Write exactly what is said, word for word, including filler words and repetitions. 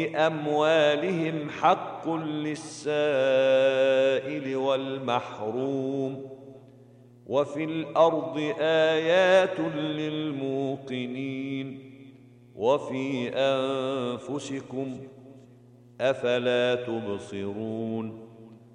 أموالهم حق للسائل والمحروم وفي الأرض آيات للموقنين وفي أنفسكم أفلا تبصرون